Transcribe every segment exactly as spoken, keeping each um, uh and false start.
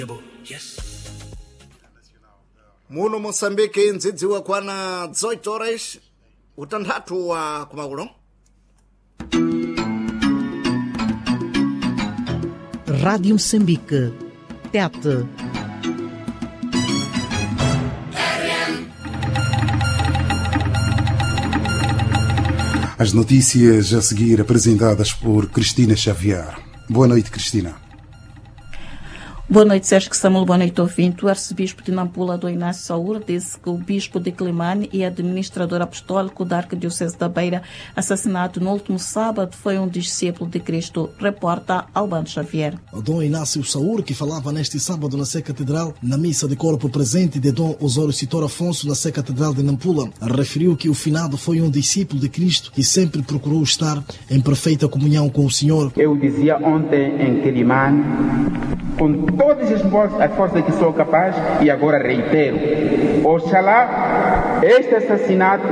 Muno Moçambique nzidziwa kwana dezoito horas utandatu wa kumaulo. Rádio Moçambique, Tete. As notícias a seguir apresentadas por Cristina Xavier. Boa noite, Cristina. Boa noite, Sérgio Samuel. Boa noite, ouvinte. O arcebispo de Nampula, Dom Inácio Saúra, disse que o bispo de Climane e administrador apostólico da Arquidiocese da Beira, assassinado no último sábado, foi um discípulo de Cristo. Reporta Albano Xavier. O Dom Inácio Saúra, que falava neste sábado na Sé Catedral, na missa de corpo presente de Dom Osório Citor Afonso na Sé Catedral de Nampula, referiu que o finado foi um discípulo de Cristo e sempre procurou estar em perfeita comunhão com o Senhor. Eu dizia ontem em Climane, com todas as forças que sou capaz, e agora reitero, oxalá este assassinato,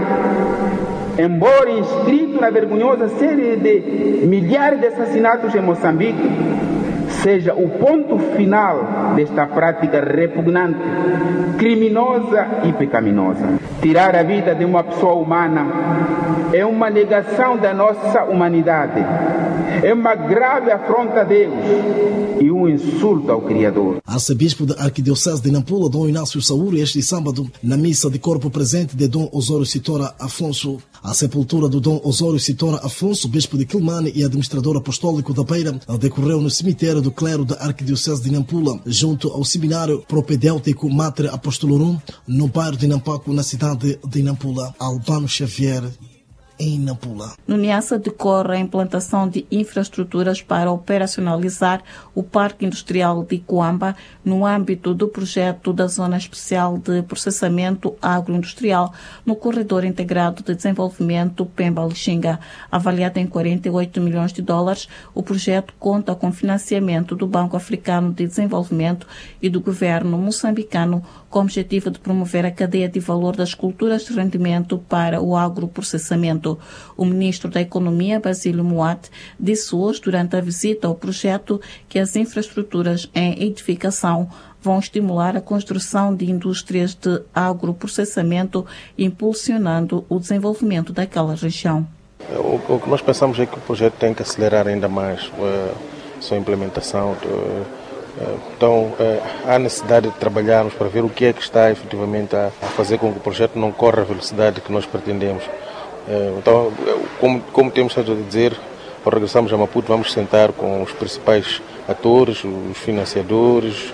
embora inscrito na vergonhosa série de milhares de assassinatos em Moçambique, seja o ponto final desta prática repugnante, criminosa e pecaminosa. Tirar a vida de uma pessoa humana é uma negação da nossa humanidade, é uma grave afronta a Deus e um insulto ao Criador. Arcebispo da Arquidiocese de Nampula, Dom Inácio Saúra, este sábado, na missa de corpo presente de Dom Osório Citora Afonso, a sepultura do Dom Osório Citora Afonso, bispo de Quilmane e administrador apostólico da Beira, decorreu no cemitério do clero da Arquidiocese de Nampula, junto ao seminário propedêutico Mater Apostolorum, no bairro de Nampaco, na cidade de Nampula. Albano Xavier, em Nampula. No Niassa decorre a implantação de infraestruturas para operacionalizar o Parque Industrial de Coamba no âmbito do projeto da Zona Especial de Processamento Agroindustrial no Corredor Integrado de Desenvolvimento Pemba-Lixinga. Avaliado em quarenta e oito milhões de dólares, o projeto conta com financiamento do Banco Africano de Desenvolvimento e do governo moçambicano, com o objetivo de promover a cadeia de valor das culturas de rendimento para o agroprocessamento. O ministro da Economia, Basílio Moate, disse hoje, durante a visita ao projeto, que as infraestruturas em edificação vão estimular a construção de indústrias de agroprocessamento, impulsionando o desenvolvimento daquela região. O, o que nós pensamos é que o projeto tem que acelerar ainda mais a sua implementação. Então, há necessidade de trabalharmos para ver o que é que está efetivamente a fazer com que o projeto não corra a velocidade que nós pretendemos. Então, como, como temos estado a dizer, ao regressarmos a Maputo, vamos sentar com os principais atores, os financiadores,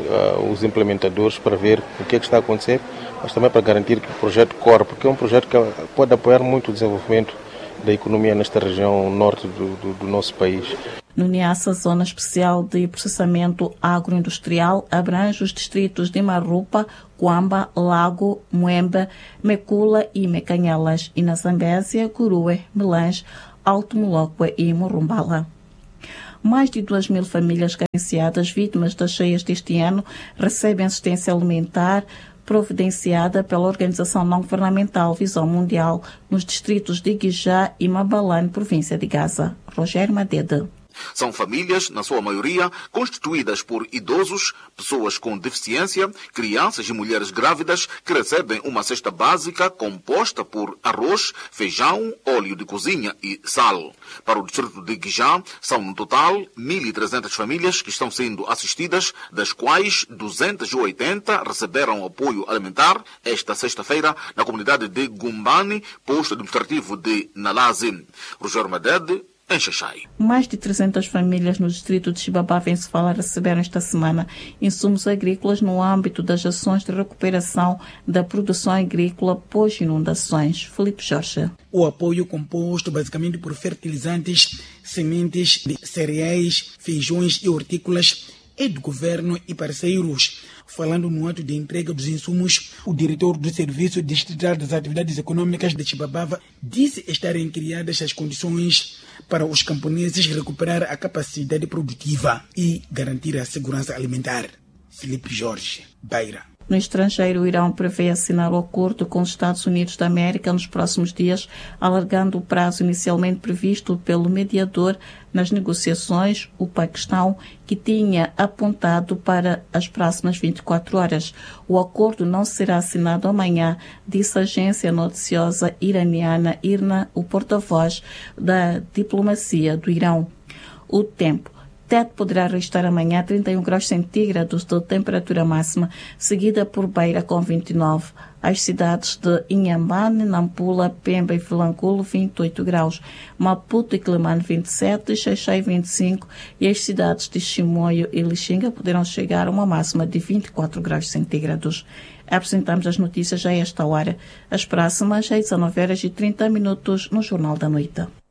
os implementadores, para ver o que é que está a acontecer, mas também para garantir que o projeto corra, porque é um projeto que pode apoiar muito o desenvolvimento da economia nesta região norte do, do, do nosso país. No Niassa, Zona Especial de Processamento Agroindustrial abrange os distritos de Marupa, Coamba, Lago, Moemba, Mecula e Mecanhelas, e na Zambésia, Curue, Melange, Alto Molóqua e Morumbala. Mais de duas mil famílias carenciadas vítimas das cheias deste ano recebem assistência alimentar providenciada pela organização não-governamental Visão Mundial nos distritos de Guijá e Mabalane, província de Gaza. Rogério Madede. São famílias, na sua maioria, constituídas por idosos, pessoas com deficiência, crianças e mulheres grávidas que recebem uma cesta básica composta por arroz, feijão, óleo de cozinha e sal. Para o distrito de Guijá, são no total mil e trezentas famílias que estão sendo assistidas, das quais duzentas e oitenta receberam apoio alimentar esta sexta-feira na comunidade de Gumbani, posto administrativo de Nalazi. Rogério Madede, em Xaxai. Mais de trezentas famílias no distrito de Xibabá, Venezuela, receberam esta semana insumos agrícolas no âmbito das ações de recuperação da produção agrícola pós-inundações. Felipe Jorge. O apoio composto basicamente por fertilizantes, sementes de cereais, feijões e hortícolas é do governo e parceiros. Falando no ato de entrega dos insumos, o diretor do Serviço Distrital das Atividades Econômicas de Chibabava disse estarem criadas as condições para os camponeses recuperar a capacidade produtiva e garantir a segurança alimentar. Felipe Jorge, Beira. No estrangeiro, o Irão prevê assinar o acordo com os Estados Unidos da América nos próximos dias, alargando o prazo inicialmente previsto pelo mediador nas negociações, o Paquistão, que tinha apontado para as próximas vinte e quatro horas. O acordo não será assinado amanhã, disse a agência noticiosa iraniana I R N A, o porta-voz da diplomacia do Irão. O tempo. Tete poderá registrar amanhã trinta e um graus centígrados de temperatura máxima, seguida por Beira com vinte e nove. As cidades de Inhambane, Nampula, Pemba e Vilanculo, vinte e oito graus. Maputo e Quelimane, vinte e sete, Xai-Xai, vinte e cinco. E as cidades de Chimoio e Lixinga poderão chegar a uma máxima de vinte e quatro graus centígrados. Apresentamos as notícias a esta hora. As próximas às dezenove horas e trinta minutos no Jornal da Noite.